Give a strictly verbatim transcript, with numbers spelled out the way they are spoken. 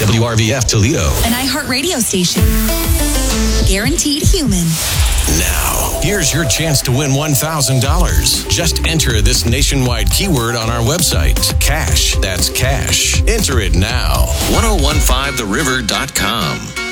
W R V F Toledo. An iHeartRadio station. Guaranteed human. Now, here's your chance to win one thousand dollars. Just enter this nationwide keyword on our website. Cash. That's cash. Enter it now. ten fifteen the river dot com.